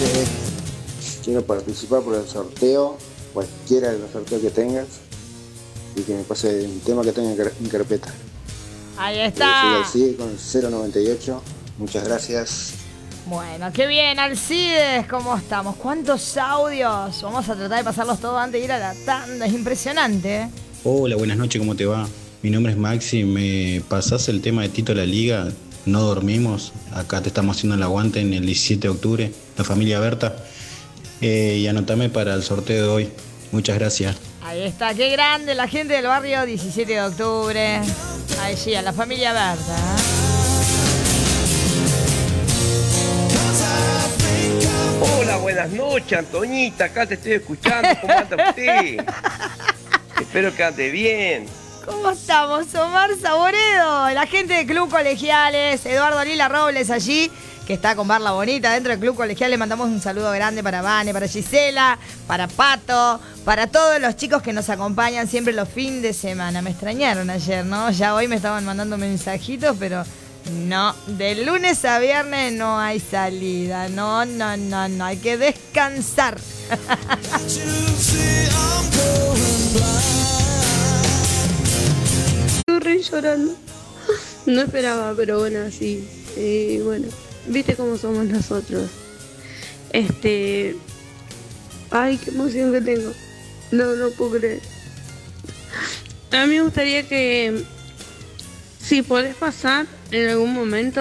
quiero participar por el sorteo, cualquiera de los sorteos que tengas, y que me pase un tema que tenga en carpeta. Ahí está. Soy Alcide con el 098. Muchas gracias. Bueno, qué bien, Alcides, ¿cómo estamos? ¿Cuántos audios? Vamos a tratar de pasarlos todos antes de ir a la tanda, es impresionante, ¿eh? Hola, buenas noches, ¿cómo te va? Mi nombre es Maxi, ¿me pasás el tema de Tito La Liga? No dormimos, acá te estamos haciendo el aguante en el 17 de octubre, la familia Berta. Y anotame para el sorteo de hoy. Muchas gracias. Ahí está, qué grande la gente del barrio 17 de octubre. Ahí sí, a la familia Berta, ¿eh? Hola, buenas noches, Antoñita, acá te estoy escuchando, ¿cómo anda usted? Espero que ande bien. ¿Cómo estamos? Omar Saboredo, la gente del Club Colegiales, Eduardo Lila Robles allí, que está con Barla Bonita dentro del Club Colegial. Le mandamos un saludo grande para Vane, para Gisela, para Pato, para todos los chicos que nos acompañan siempre los fines de semana. Me extrañaron ayer, ¿no? Ya hoy me estaban mandando mensajitos, pero no, de lunes a viernes no hay salida. No, hay que descansar. Estoy llorando. No esperaba, pero bueno, sí. Bueno, viste cómo somos nosotros. Ay, qué emoción que tengo. No puedo creer. A mí me gustaría que, si podés pasar en algún momento,